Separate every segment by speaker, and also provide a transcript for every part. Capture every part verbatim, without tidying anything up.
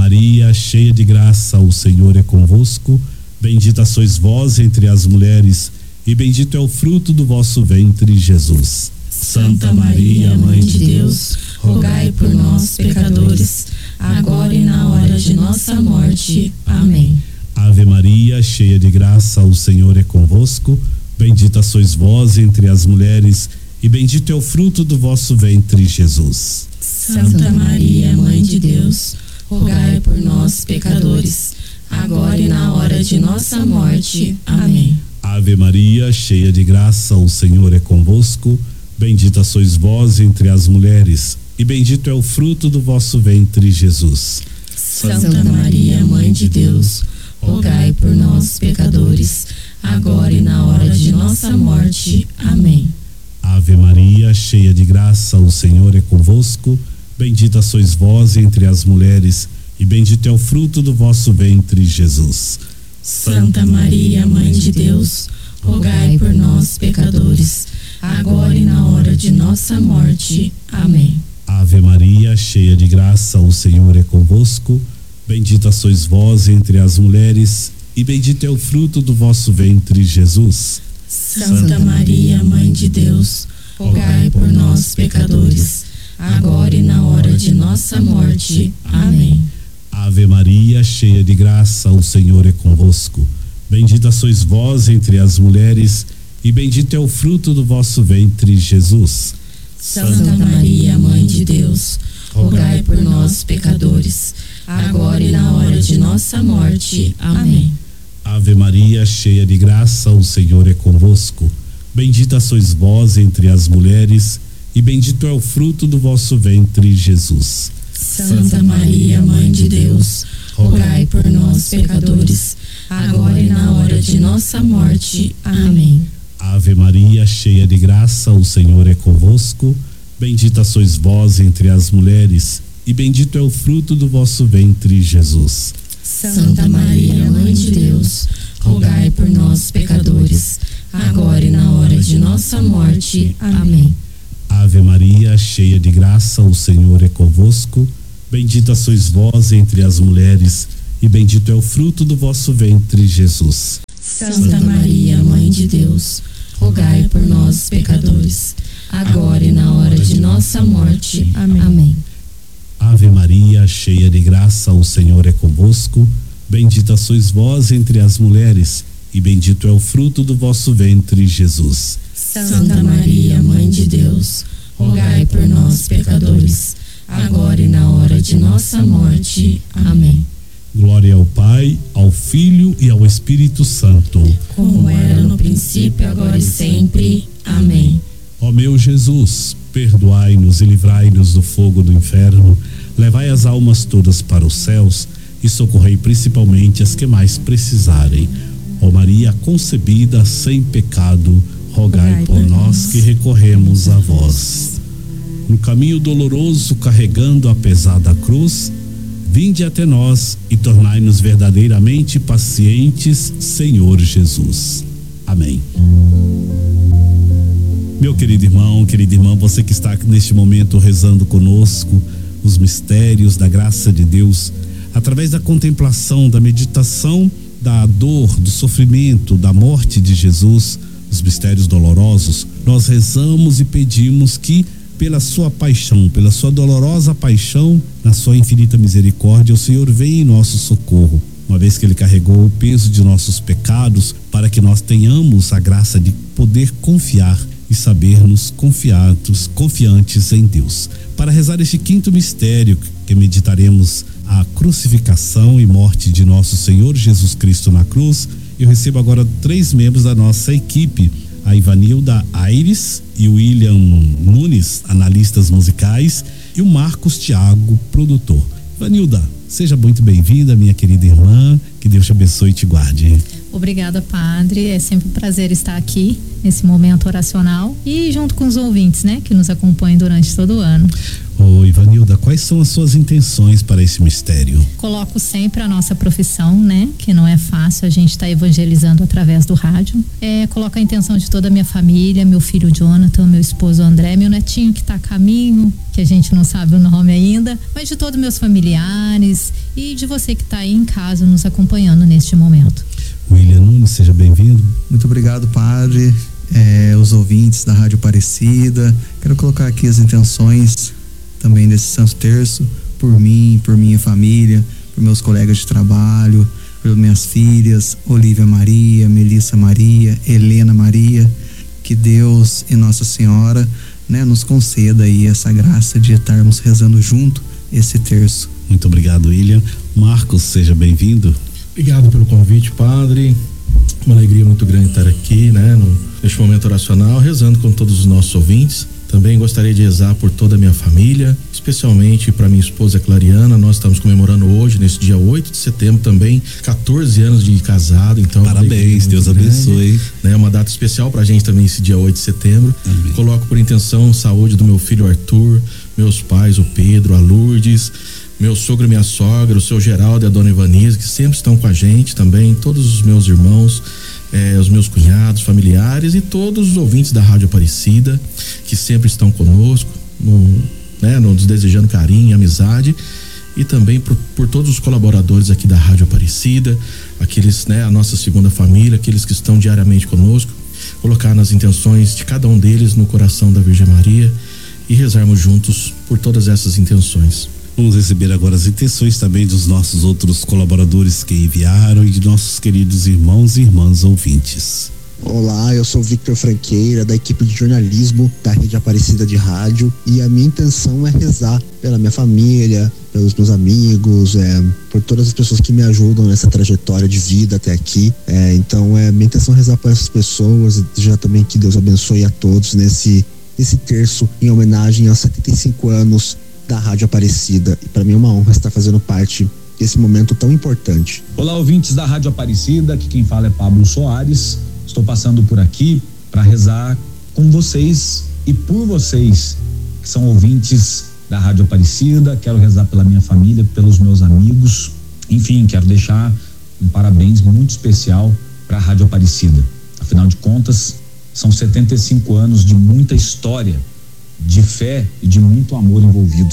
Speaker 1: Maria, cheia de graça, o Senhor é convosco. Bendita sois vós entre as mulheres, e bendito é o fruto do vosso ventre, Jesus.
Speaker 2: Santa Maria, Mãe de Deus, rogai por nós, pecadores, agora e na hora de nossa morte. Amém.
Speaker 1: Ave Maria, cheia de graça, o Senhor é convosco. Bendita sois vós entre as mulheres, e bendito é o fruto do vosso ventre, Jesus.
Speaker 2: Santa Maria, Mãe de Deus, rogai por nós, pecadores, agora e na hora de nossa morte. Amém.
Speaker 1: Ave Maria, cheia de graça, o Senhor é convosco. Bendita sois vós entre as mulheres, e bendito é o fruto do vosso ventre, Jesus.
Speaker 2: Santa Maria, Mãe de Deus, rogai por nós, pecadores, agora e na hora de nossa morte. Amém.
Speaker 1: Ave Maria, cheia de graça, o Senhor é convosco. Bendita sois vós entre as mulheres, e bendito é o fruto do vosso ventre, Jesus.
Speaker 2: Santa Maria, Mãe de Deus, rogai por nós, pecadores, agora e na hora de nossa morte. Amém.
Speaker 1: Ave Maria, cheia de graça, o Senhor é convosco. Bendita sois vós entre as mulheres, e bendito é o fruto do vosso ventre, Jesus.
Speaker 2: Santa Maria, Mãe de Deus, rogai por nós, pecadores, agora e na hora de nossa morte. Amém.
Speaker 1: Ave Maria, cheia de graça, o Senhor é convosco. Bendita sois vós entre as mulheres, e bendito é o fruto do vosso ventre, Jesus.
Speaker 2: Santa Maria, Mãe de Deus, rogai por nós, pecadores, agora e na hora de nossa morte. Amém.
Speaker 1: Ave Maria, cheia de graça, o Senhor é convosco. Bendita sois vós entre as mulheres, e bendito é o fruto do vosso ventre, Jesus.
Speaker 2: Santa Maria, Mãe de Deus, rogai por nós, pecadores, agora e na hora de nossa morte. Amém.
Speaker 1: Ave Maria, cheia de graça, o Senhor é convosco. Bendita sois vós entre as mulheres, e bendito é o fruto do vosso ventre, Jesus.
Speaker 2: Santa Maria, Mãe de Deus, rogai por nós, pecadores, agora e na hora de nossa morte. Amém.
Speaker 1: Ave Maria, cheia de graça, o Senhor é convosco. Bendita sois vós entre as mulheres, e bendito é o fruto do vosso ventre, Jesus.
Speaker 2: Santa Maria, Mãe de Deus, rogai por nós, pecadores, agora e na hora de nossa morte. Amém.
Speaker 1: Ave Maria, cheia de graça, o Senhor é convosco. Bendita sois vós entre as mulheres, e bendito é o fruto do vosso ventre, Jesus.
Speaker 2: Santa Maria, Mãe de Deus, rogai por nós, pecadores, agora e na hora de nossa morte. Amém.
Speaker 1: Glória ao Pai, ao Filho e ao Espírito Santo,
Speaker 2: como era no princípio, agora e sempre. Amém.
Speaker 1: Ó meu Jesus, perdoai-nos e livrai-nos do fogo do inferno, levai as almas todas para os céus e socorrei principalmente as que mais precisarem. Ó Maria concebida sem pecado, rogai por nós que recorremos a vós. No caminho doloroso, carregando a pesada cruz, vinde até nós e tornai-nos verdadeiramente pacientes, Senhor Jesus. Amém. Meu querido irmão, querida irmã, você que está neste momento rezando conosco os mistérios da graça de Deus, através da contemplação, da meditação, da dor, do sofrimento, da morte de Jesus, os mistérios dolorosos, nós rezamos e pedimos que pela sua paixão, pela sua dolorosa paixão, na sua infinita misericórdia, o Senhor venha em nosso socorro, uma vez que Ele carregou o peso de nossos pecados, para que nós tenhamos a graça de poder confiar e sabermos confiados, confiantes em Deus. Para rezar este quinto mistério, que meditaremos a crucificação e morte de nosso Senhor Jesus Cristo na cruz, eu recebo agora três membros da nossa equipe, a Ivanilda Aires e o William Nunes, analistas musicais, e o Marcos Thiago, produtor. Ivanilda, seja muito bem-vinda, minha querida irmã, que Deus te abençoe e te guarde.
Speaker 3: Obrigada, padre, é sempre um prazer estar aqui nesse momento oracional e junto com os ouvintes, né, que nos acompanham durante todo o ano.
Speaker 1: Ô Ivanilda, quais são as suas intenções para esse mistério?
Speaker 3: Coloco sempre a nossa profissão, né, que não é fácil, a gente está evangelizando através do rádio. É, coloco a intenção de toda a minha família, meu filho Jonathan, meu esposo André, meu netinho que está a caminho, que a gente não sabe o nome ainda, mas de todos meus familiares e de você que está aí em casa nos acompanhando neste momento.
Speaker 1: William Nunes, seja bem-vindo.
Speaker 4: Muito obrigado, padre. É, os ouvintes da Rádio Aparecida, quero colocar aqui as intenções também desse Santo Terço, por mim, por minha família, por meus colegas de trabalho, por minhas filhas, Olívia Maria, Melissa Maria, Helena Maria. Que Deus e Nossa Senhora, né, nos conceda aí essa graça de estarmos rezando junto esse terço.
Speaker 1: Muito obrigado, William. Marcos, seja bem-vindo.
Speaker 5: Obrigado pelo convite, padre. Uma alegria muito grande estar aqui, né, no, neste momento oracional, rezando com todos os nossos ouvintes. Também gostaria de rezar por toda a minha família, especialmente para minha esposa Clariana. Nós estamos comemorando hoje, nesse dia oito de setembro, também quatorze anos de casado. Então,
Speaker 1: parabéns, Deus grande, abençoe.
Speaker 5: É né, uma data especial para a gente também, esse dia oito de setembro.
Speaker 1: Amém.
Speaker 5: Coloco por intenção saúde do meu filho Arthur, meus pais, o Pedro, a Lourdes, meu sogro e minha sogra, o seu Geraldo e a dona Ivanise, que sempre estão com a gente também, todos os meus irmãos, eh, os meus cunhados, familiares e todos os ouvintes da Rádio Aparecida, que sempre estão conosco, no, né, nos desejando carinho, amizade, e também por, por todos os colaboradores aqui da Rádio Aparecida, aqueles, né, a nossa segunda família, aqueles que estão diariamente conosco, colocar nas intenções de cada um deles no coração da Virgem Maria e rezarmos juntos por todas essas intenções.
Speaker 1: Vamos receber agora as intenções também dos nossos outros colaboradores que enviaram e de nossos queridos irmãos e irmãs ouvintes.
Speaker 6: Olá, eu sou Victor Franqueira, da equipe de jornalismo da Rede Aparecida de Rádio, e a minha intenção é rezar pela minha família, pelos meus amigos, é, por todas as pessoas que me ajudam nessa trajetória de vida até aqui. É, então, é minha intenção é rezar por essas pessoas e desejar também que Deus abençoe a todos nesse, nesse terço em homenagem aos setenta e cinco anos da Rádio Aparecida. E para mim é uma honra estar fazendo parte desse momento tão importante.
Speaker 7: Olá, ouvintes da Rádio Aparecida, aqui quem fala é Pablo Soares. Estou passando por aqui para rezar com vocês e por vocês que são ouvintes da Rádio Aparecida. Quero rezar pela minha família, pelos meus amigos. Enfim, quero deixar um parabéns muito especial para a Rádio Aparecida. Afinal de contas, são setenta e cinco anos de muita história, de fé e de muito amor envolvido.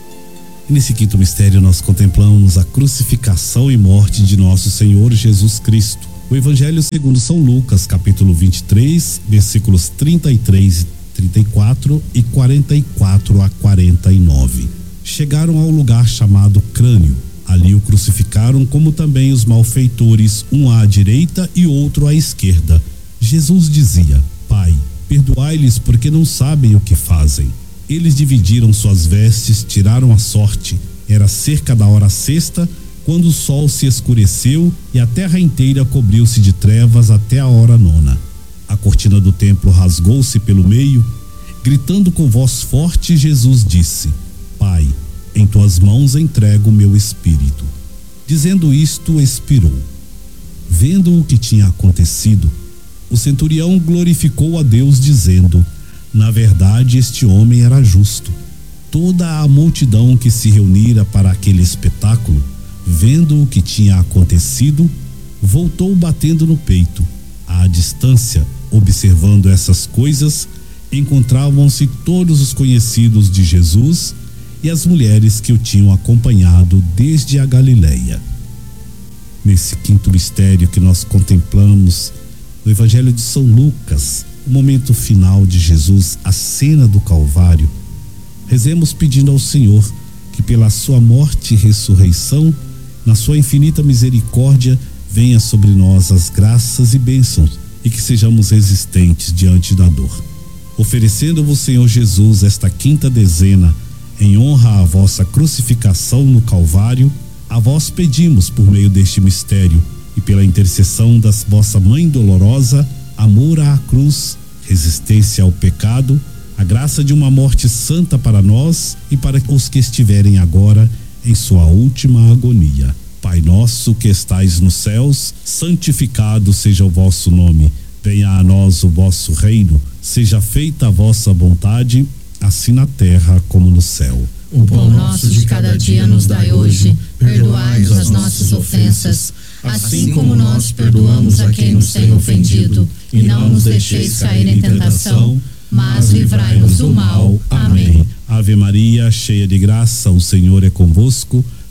Speaker 1: E nesse quinto mistério nós contemplamos a crucificação e morte de nosso Senhor Jesus Cristo. O Evangelho segundo São Lucas, capítulo vinte e três, versículos trinta e três, trinta e quatro e quarenta e quatro a quarenta e nove. Chegaram ao lugar chamado Crânio. Ali o crucificaram, como também os malfeitores, um à direita e outro à esquerda. Jesus dizia: Pai, perdoai-lhes, porque não sabem o que fazem. Eles dividiram suas vestes, tiraram a sorte. Era cerca da hora sexta, quando o sol se escureceu e a terra inteira cobriu-se de trevas até a hora nona. A cortina do templo rasgou-se pelo meio. Gritando com voz forte, Jesus disse: Pai, em tuas mãos entrego o meu espírito. Dizendo isto, expirou. Vendo o que tinha acontecido, o centurião glorificou a Deus, dizendo: Na verdade, este homem era justo. Toda a multidão que se reunira para aquele espetáculo, vendo o que tinha acontecido, voltou batendo no peito. À distância, observando essas coisas, encontravam-se todos os conhecidos de Jesus e as mulheres que o tinham acompanhado desde a Galileia. Nesse quinto mistério que nós contemplamos no Evangelho de São Lucas, o momento final de Jesus, a cena do Calvário, rezemos pedindo ao Senhor que pela sua morte e ressurreição, na sua infinita misericórdia, venha sobre nós as graças e bênçãos e que sejamos resistentes diante da dor. Oferecendo-vos, Senhor Jesus, esta quinta dezena em honra à vossa crucificação no Calvário, a vós pedimos, por meio deste mistério e pela intercessão da vossa Mãe dolorosa, amor à cruz, resistência ao pecado, a graça de uma morte santa para nós e para os que estiverem agora em sua última agonia. Pai nosso que estais nos céus, santificado seja o vosso nome. Venha a nós o vosso reino. Seja feita a vossa vontade, assim na terra como no céu.
Speaker 2: O pão nosso de cada dia nos dai hoje. Perdoai-nos as nossas ofensas, assim como nós perdoamos a quem nos tem ofendido. E não nos deixeis cair em tentação, mas livrai-nos do mal. Amém.
Speaker 1: Ave Maria, cheia de graça, o Senhor é convosco.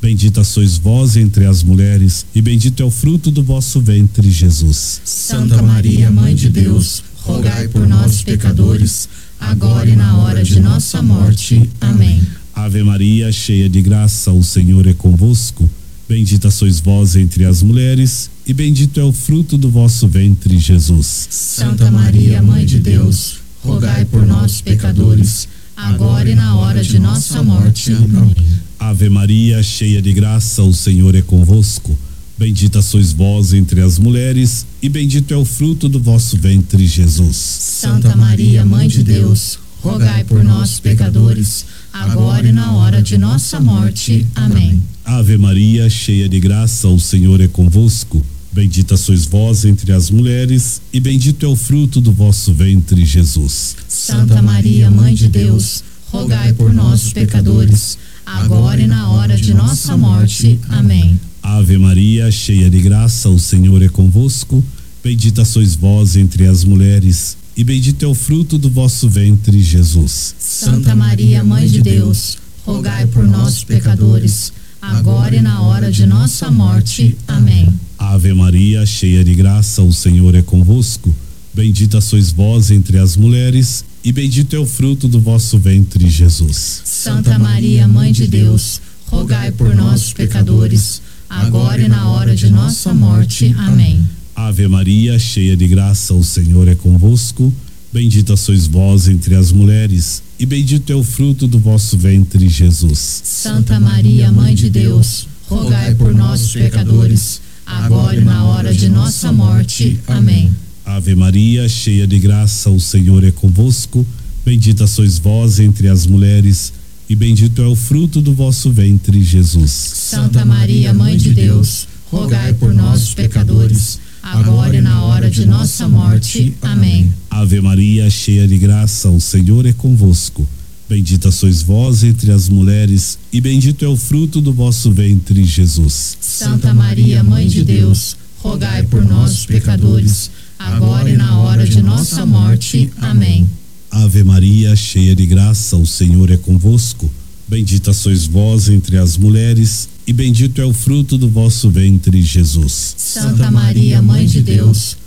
Speaker 1: Bendita sois vós entre as mulheres, e bendito é o fruto do vosso ventre, Jesus.
Speaker 2: Santa Maria, Mãe de Deus, rogai por nós, pecadores, agora e na hora de nossa morte. Amém.
Speaker 1: Ave Maria, cheia de graça, o Senhor é convosco. Bendita sois vós entre as mulheres, e bendito é o fruto do vosso ventre, Jesus.
Speaker 2: Santa Maria, Mãe de Deus, rogai por nós, pecadores, agora e na hora de nossa morte. Amém.
Speaker 1: Ave Maria, cheia de graça, o Senhor é convosco. Bendita sois vós entre as mulheres, e bendito é o fruto do vosso ventre, Jesus.
Speaker 2: Santa Maria, Mãe de Deus, rogai por nós, pecadores, agora e na hora de nossa morte. Amém.
Speaker 1: Ave Maria, cheia de graça, o Senhor é convosco. Bendita sois vós entre as mulheres, e bendito é o fruto do vosso ventre, Jesus.
Speaker 2: Santa Maria, Mãe de Deus, rogai por nós, pecadores, agora e na hora de nossa morte. Amém.
Speaker 1: Ave Maria, cheia de graça, o Senhor é convosco. Bendita sois vós entre as mulheres, e bendito é o fruto do vosso ventre, Jesus.
Speaker 2: Santa Maria, Mãe de Deus, rogai por nós, pecadores, agora e na hora de nossa morte. Amém.
Speaker 1: Ave Maria, cheia de graça, o Senhor é convosco. Bendita sois vós entre as mulheres, e bendito é o fruto do vosso ventre, Jesus.
Speaker 2: Santa Maria, Mãe de Deus, rogai por nós, pecadores, agora e na hora de nossa morte. Amém.
Speaker 1: Ave Maria, cheia de graça, o Senhor é convosco. Bendita sois vós entre as mulheres, e bendito é o fruto do vosso ventre, Jesus.
Speaker 2: Santa Maria, Mãe de Deus, rogai por nós, pecadores, agora e na hora de nossa morte. Amém.
Speaker 1: Ave Maria, cheia de graça, o Senhor é convosco. Bendita sois vós entre as mulheres, e bendito é o fruto do vosso ventre, Jesus.
Speaker 2: Santa Maria, Mãe de Deus, rogai por nós, pecadores, agora e na hora de nossa morte. Amém.
Speaker 1: Ave Maria, cheia de graça, o Senhor é convosco. Bendita sois vós entre as mulheres, e bendito é o fruto do vosso ventre, Jesus.
Speaker 2: Santa Maria, Mãe de Deus, rogai por nós, pecadores, agora e na hora de nossa morte. Amém.
Speaker 1: Ave Maria, cheia de graça, o Senhor é convosco. Bendita sois vós entre as mulheres, e bendito é o fruto do vosso ventre, Jesus.
Speaker 2: Santa Maria, Mãe de Deus,